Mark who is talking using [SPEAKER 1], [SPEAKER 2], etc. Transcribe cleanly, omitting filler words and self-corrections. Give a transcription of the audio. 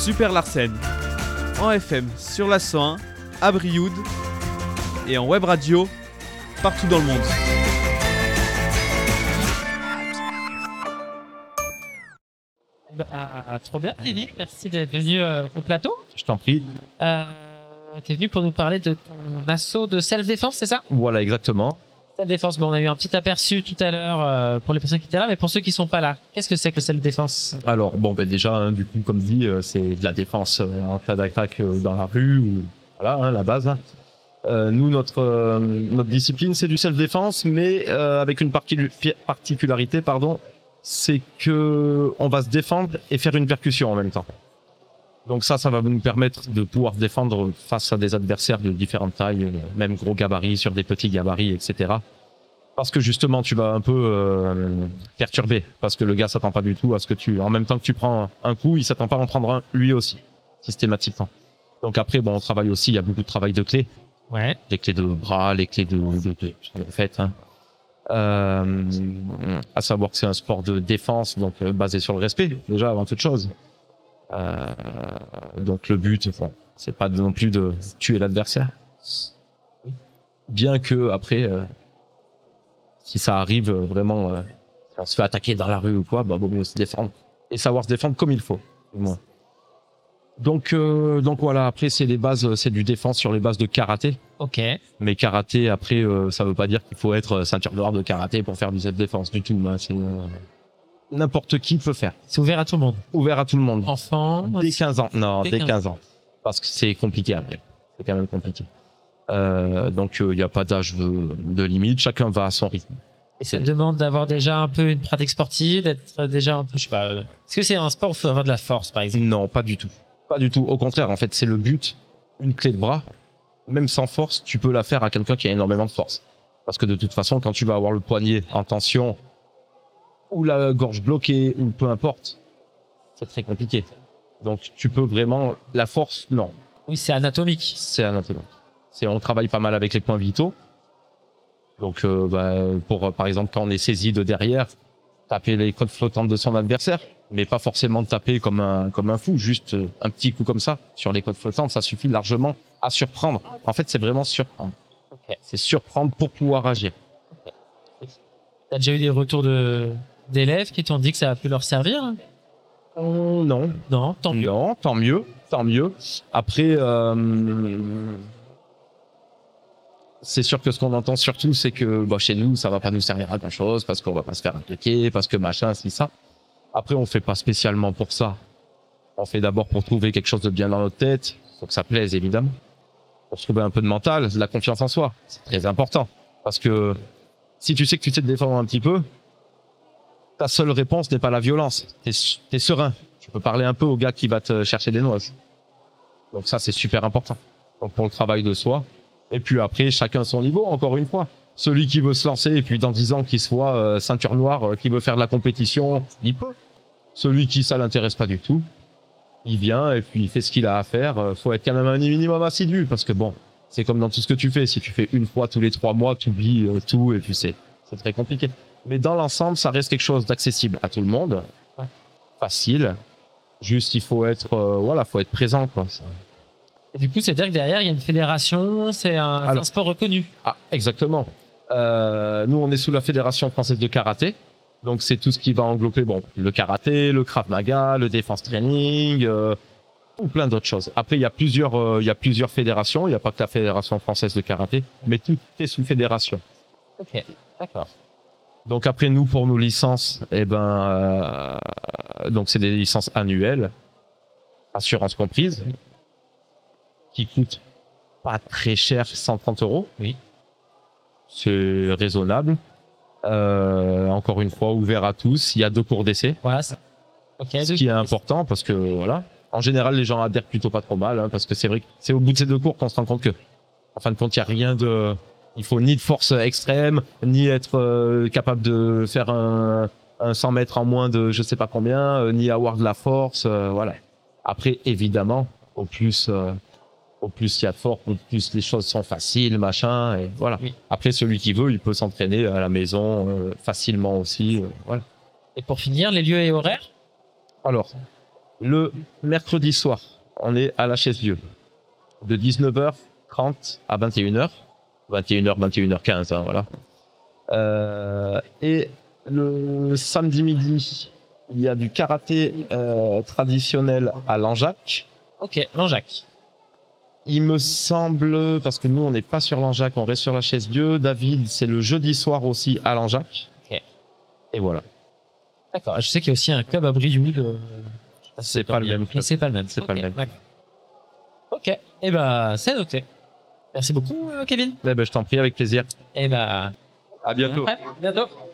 [SPEAKER 1] Super Larsen, en FM sur la 101, à Brioude et en web radio partout dans le monde.
[SPEAKER 2] Trop bien, Lévi, merci d'être venu au plateau.
[SPEAKER 3] Je t'en prie.
[SPEAKER 2] T'es venu pour nous parler de ton assaut de self-défense, c'est ça?
[SPEAKER 3] Voilà, exactement.
[SPEAKER 2] Self-défense, bon, on a eu un petit aperçu tout à l'heure pour les personnes qui étaient là, mais pour ceux qui sont pas là, qu'est-ce que c'est que le self-défense?
[SPEAKER 3] Alors, déjà, du coup, comme dit, c'est de la défense en cas d'attaque dans la rue, ou voilà, la base. Nous, notre discipline, c'est du self-défense, mais avec une particularité, c'est que on va se défendre et faire une percussion en même temps. Donc ça va nous permettre de pouvoir défendre face à des adversaires de différentes tailles, même gros gabarits sur des petits gabarits, etc. Parce que justement, tu vas un peu perturber, parce que le gars s'attend pas du tout à ce que en même temps que tu prends un coup, il s'attend pas à en prendre un lui aussi, systématiquement. Donc après, on travaille aussi, il y a beaucoup de travail de clés.
[SPEAKER 2] Ouais.
[SPEAKER 3] Les clés de bras, les clés de fait, hein. À savoir que c'est un sport de défense, donc basé sur le respect, déjà avant toute chose. Donc le but, c'est pas non plus de tuer l'adversaire. Bien que après, si ça arrive vraiment, si on se fait attaquer dans la rue ou quoi, vaut mieux se défendre et savoir se défendre comme il faut. Moi. Donc voilà. Après, c'est les bases, c'est du défense sur les bases de karaté.
[SPEAKER 2] Ok.
[SPEAKER 3] Mais karaté, après, ça veut pas dire qu'il faut être ceinture noire de karaté pour faire du self-défense du tout. C'est n'importe qui peut faire.
[SPEAKER 2] C'est ouvert à tout le monde.
[SPEAKER 3] Ouvert à tout le monde.
[SPEAKER 2] Enfants.
[SPEAKER 3] Dès 15 ans. Non, dès 15 ans. Parce que c'est compliqué après. C'est quand même compliqué. Donc il n'y a pas d'âge de limite. Chacun va à son rythme.
[SPEAKER 2] Et ça demande d'avoir déjà un peu une pratique sportive, d'être déjà un peu, je sais pas. Est-ce que c'est un sport où il faut avoir de la force, par exemple?
[SPEAKER 3] Non, pas du tout. Pas du tout. Au contraire, en fait, c'est le but. Une clé de bras, même sans force, tu peux la faire à quelqu'un qui a énormément de force. Parce que de toute façon, quand tu vas avoir le poignet en tension, ou la gorge bloquée, ou peu importe, c'est très compliqué. Donc tu peux vraiment... La force, non.
[SPEAKER 2] Oui, c'est anatomique.
[SPEAKER 3] C'est anatomique. On travaille pas mal avec les points vitaux. Donc par exemple, quand on est saisi de derrière, taper les côtes flottantes de son adversaire, mais pas forcément taper comme un fou, juste un petit coup comme ça sur les côtes flottantes, ça suffit largement à surprendre. En fait, c'est vraiment surprendre.
[SPEAKER 2] Okay.
[SPEAKER 3] C'est surprendre pour pouvoir agir.
[SPEAKER 2] Okay. T'as déjà eu des retours d'élèves qui t'ont dit que ça a pu leur servir?
[SPEAKER 3] Non.
[SPEAKER 2] Non, tant mieux.
[SPEAKER 3] Non, tant mieux. Après, c'est sûr que ce qu'on entend surtout, c'est que chez nous, ça va pas nous servir à grand chose parce qu'on va pas se faire attaquer, parce que machin, c'est ça. Après, on fait pas spécialement pour ça. On fait d'abord pour trouver quelque chose de bien dans notre tête, faut que ça plaise évidemment. Pour trouver un peu de mental, de la confiance en soi, c'est très important. Parce que si tu sais que tu sais te défendre un petit peu, ta seule réponse n'est pas la violence. T'es serein. Tu peux parler un peu au gars qui va te chercher des noix. Donc ça, c'est super important. Donc pour le travail de soi. Et puis après, chacun son niveau, encore une fois. Celui qui veut se lancer et puis dans 10 ans qu'il soit ceinture noire, qui veut faire de la compétition, il peut. Celui qui ça l'intéresse pas du tout, il vient et puis il fait ce qu'il a à faire. Faut être quand même un minimum assidu parce que c'est comme dans tout ce que tu fais. Si tu fais une fois tous les 3 mois, tu oublies tout et puis c'est très compliqué. Mais dans l'ensemble, ça reste quelque chose d'accessible à tout le monde, facile. Juste, il faut être faut être présent, quoi.
[SPEAKER 2] Et du coup, c'est-à-dire que derrière, il y a une fédération, c'est un sport reconnu.
[SPEAKER 3] Ah, exactement. Nous, on est sous la Fédération française de karaté. Donc, c'est tout ce qui va englober le karaté, le Krav Maga, le defense training, ou plein d'autres choses. Après, il y a plusieurs fédérations. Il n'y a pas que la Fédération française de karaté, mais tout est sous fédération.
[SPEAKER 2] Ok, d'accord.
[SPEAKER 3] Donc après, nous, pour nos licences, donc c'est des licences annuelles, assurance comprise, qui coûtent pas très cher, 130 €.
[SPEAKER 2] Oui.
[SPEAKER 3] C'est raisonnable. Encore une fois, ouvert à tous. Il y a 2 cours d'essai.
[SPEAKER 2] Voilà.
[SPEAKER 3] Ce qui est important parce que voilà. En général, les gens adhèrent plutôt pas trop mal, parce que c'est vrai que c'est au bout de ces 2 cours qu'on se rend compte que, en fin de compte, il y a rien de, il faut ni de force extrême, ni être capable de faire un 100 mètres en moins de je sais pas combien, ni avoir de la force, voilà. Après, évidemment, au plus il y a de force, au plus les choses sont faciles, machin, et voilà. Oui. Après, celui qui veut, il peut s'entraîner à la maison facilement aussi, voilà.
[SPEAKER 2] Et pour finir, les lieux et horaires?
[SPEAKER 3] Alors, Le mercredi soir, on est à la Chaise-Dieu. De 19h30 à 21h. 21h, 21h15, hein, voilà. Et le samedi midi, il y a du karaté traditionnel à Langeac.
[SPEAKER 2] Ok, Jean-Jacques.
[SPEAKER 3] Il me semble, parce que nous on n'est pas sur Langeac, on reste sur la Chaise-Dieu. David, c'est le jeudi soir aussi à Langeac.
[SPEAKER 2] Ok.
[SPEAKER 3] Et voilà.
[SPEAKER 2] D'accord. Je sais qu'il y a aussi un club à Brioude.
[SPEAKER 3] C'est pas le même club.
[SPEAKER 2] Mais c'est pas le même.
[SPEAKER 3] C'est pas le même.
[SPEAKER 2] D'accord. Ok. Eh ben, c'est noté. Merci beaucoup, Kevin.
[SPEAKER 3] Eh ben, je t'en prie, avec plaisir.
[SPEAKER 2] Eh ben,
[SPEAKER 3] À bientôt.
[SPEAKER 2] ouais, bientôt.